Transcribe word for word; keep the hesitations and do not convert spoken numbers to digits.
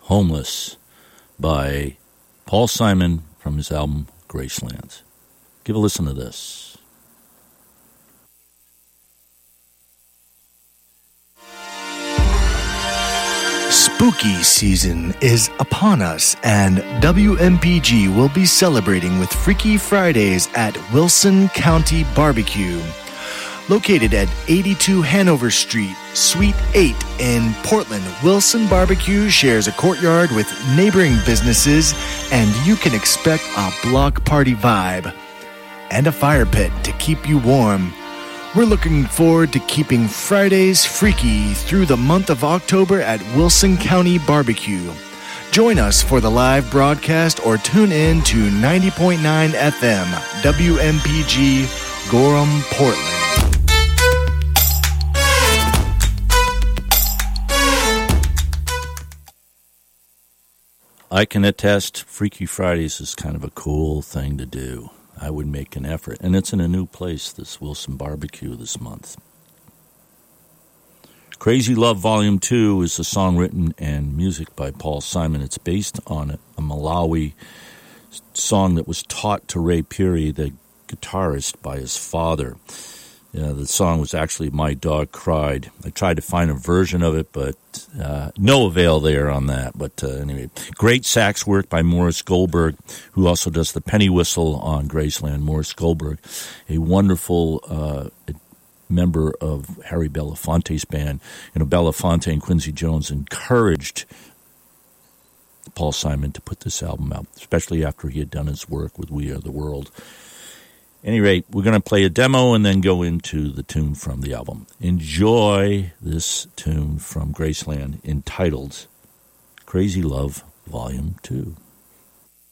Homeless by Paul Simon from his album Graceland. Give a listen to this. Spooky season is upon us, and W M P G will be celebrating with Freaky Fridays at Wilson County Barbecue. Located at eighty-two Hanover Street, Suite eight in Portland, Wilson Barbecue shares a courtyard with neighboring businesses, and you can expect a block party vibe and a fire pit to keep you warm. We're looking forward to keeping Fridays freaky through the month of October at Wilson County Barbecue. Join us for the live broadcast or tune in to ninety point nine F M, W M P G, Gorham, Portland. I can attest Freaky Fridays is kind of a cool thing to do. I would make an effort. And it's in a new place, this Wilson Barbecue, this month. Crazy Love Volume two is a song written and music by Paul Simon. It's based on a, a Malawi song that was taught to Ray Peary, the guitarist, by his father. Yeah, the song was actually My Dog Cried. I tried to find a version of it, but uh, no avail there on that. But uh, anyway, great sax work by Morris Goldberg, who also does the penny whistle on Graceland. Morris Goldberg, a wonderful uh, member of Harry Belafonte's band. You know, Belafonte and Quincy Jones encouraged Paul Simon to put this album out, especially after he had done his work with We Are the World. At any rate, we're going to play a demo and then go into the tune from the album. Enjoy this tune from Graceland entitled Crazy Love Volume two.